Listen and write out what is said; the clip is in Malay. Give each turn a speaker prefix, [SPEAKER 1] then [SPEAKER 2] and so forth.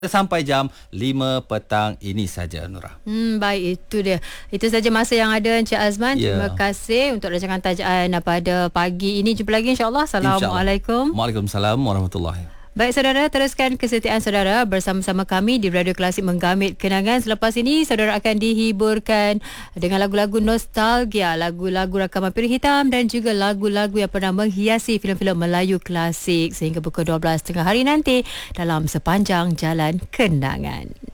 [SPEAKER 1] sampai jam 5 petang ini saja, Nura.
[SPEAKER 2] Baik, itu dia. Itu saja masa yang ada, Encik Azman. Terima kasih untuk rancangan tajaan pada pagi ini. Jumpa lagi insya-Allah. Assalamualaikum.
[SPEAKER 1] Waalaikumsalam warahmatullahi.
[SPEAKER 2] Baik saudara, teruskan kesetiaan saudara bersama-sama kami di Radio Klasik Menggamit Kenangan. Selepas ini saudara akan dihiburkan dengan lagu-lagu nostalgia, lagu-lagu rakaman piring hitam dan juga lagu-lagu yang pernah menghiasi filem-filem Melayu klasik sehingga pukul 12 tengah hari nanti dalam Sepanjang Jalan Kenangan.